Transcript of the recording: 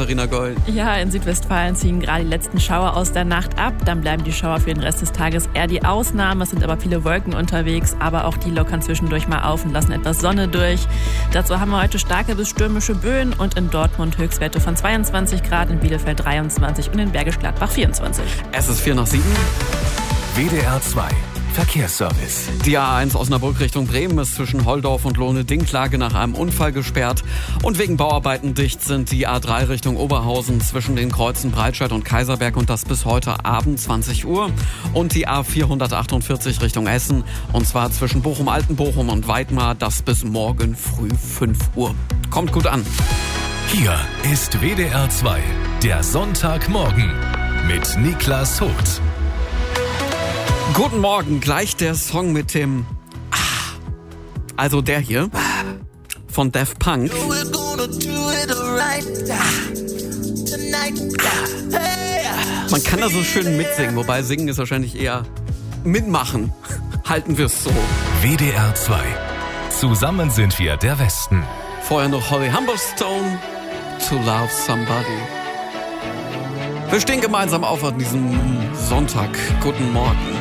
Katharina Goll. Ja, in Südwestfalen ziehen gerade die letzten Schauer aus der Nacht ab. Dann bleiben die Schauer für den Rest des Tages eher die Ausnahme. Es sind aber viele Wolken unterwegs, aber auch die lockern zwischendurch mal auf und lassen etwas Sonne durch. Dazu haben wir heute starke bis stürmische Böen und in Dortmund Höchstwerte von 22 Grad, in Bielefeld 23 und in Bergisch Gladbach 24. Es ist 6:45. WDR 2 Verkehrsservice. Die A1 Osnabrück Richtung Bremen ist zwischen Holdorf und Lohne-Dinklage nach einem Unfall gesperrt. Und wegen Bauarbeiten dicht sind die A3 Richtung Oberhausen zwischen den Kreuzen Breitscheid und Kaiserberg und das bis heute Abend 20 Uhr. Und die A448 Richtung Essen und zwar zwischen Bochum-Altenbochum und Weidmar, das bis morgen früh 5 Uhr. Kommt gut an. Hier ist WDR 2, der Sonntagmorgen mit Niklas Huth. Guten Morgen, gleich der Song mit dem also der hier von Daft Punk. Man kann da so schön mitsingen, wobei singen ist wahrscheinlich eher mitmachen. Halten wir es so. WDR 2. Zusammen sind wir der Westen. Vorher noch Holly Humberstone, To Love Somebody. Wir stehen gemeinsam auf an diesem Sonntag. Guten Morgen.